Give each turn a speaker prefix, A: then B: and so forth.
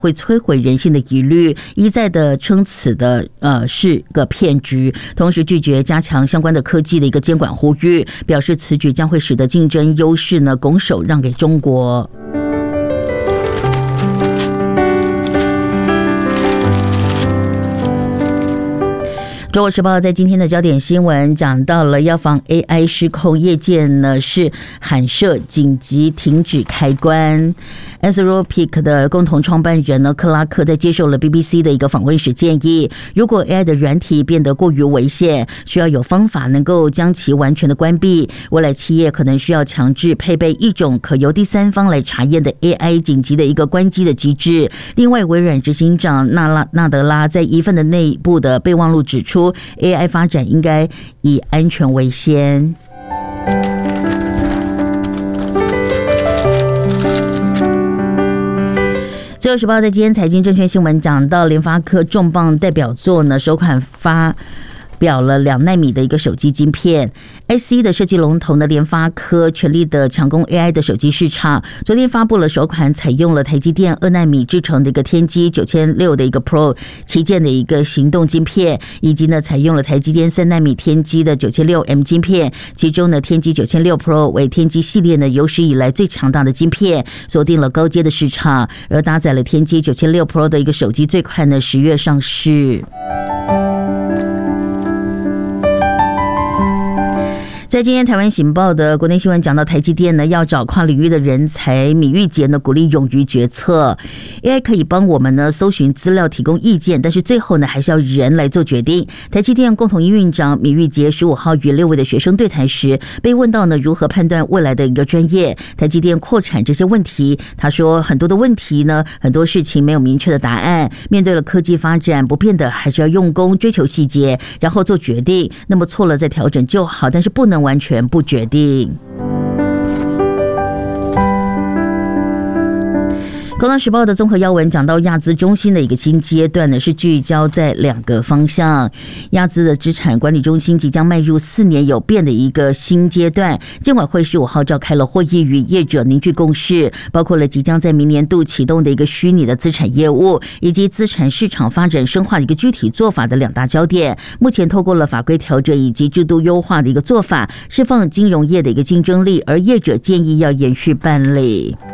A: 会摧毁人性的疑虑，一再的称此的是个骗局，同时拒绝加强相关的科技的一个监管呼吁，表示此举将会使得竞争优势呢拱手让给中国。中国时报在今天的焦点新闻讲到了，要防 AI 失控，业界呢是喊设紧急停止开关。Anthropic 的共同创办人呢克拉克在接受了 BBC 的一个访问时建议，如果 AI 的软体变得过于危险，需要有方法能够将其完全的关闭。未来企业可能需要强制配备一种可由第三方来查验的 AI 紧急的一个关机的机制。另外，微软执行长纳德拉在一份的内部的备忘录指出，AI 发展应该以安全为先。自由时报在今天财经证券新闻讲到，联发科重磅代表作呢，首款发表了2奈米的一个手机晶片 ，IC 的设计龙头呢，联发科全力的强攻 AI 的手机市场。昨天发布了首款采用了台积电2奈米制成的一个天玑9600的一个 Pro 旗舰的一个行动晶片，以及呢采用了台积电3奈米天玑的9600M 晶片。其中呢，天玑9600 Pro 为天玑系列呢有史以来最强大的晶片，锁定了高阶的市场，而搭载了天玑9600 Pro 的一个手机最快呢10月上市。在今天台湾醒报的国内新闻讲到，台积电呢要找跨领域的人才，米玉杰呢鼓励勇于决策 ，AI 可以帮我们呢搜寻资料、提供意见，但是最后呢还是要人来做决定。台积电共同营运长米玉杰15号与6位的学生对谈时，被问到呢如何判断未来的一个专业，台积电扩产这些问题，他说很多的问题呢，很多事情没有明确的答案，面对了科技发展，不变的还是要用功追求细节，然后做决定，那么错了再调整就好，但是不能完全不决定。工商时报的综合要闻讲到，亚资中心的一个新阶段呢，是聚焦在2个方向。亚资的资产管理中心即将迈入4年有变的一个新阶段。监管会15号召开了会议，与业者凝聚共识，包括了即将在明年度启动的一个虚拟的资产业务，以及资产市场发展深化的一个具体做法的2大焦点。目前透过了法规调整以及制度优化的一个做法，释放金融业的一个竞争力，而业者建议要延续办理。